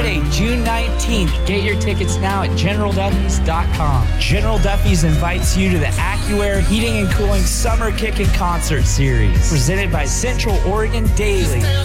Friday, June 19th. Get your tickets now at GeneralDuffys.com. General Duffy's invites you to the AccuAir Heating and Cooling Summer Kickin' Concert Series, presented by Central Oregon Daily.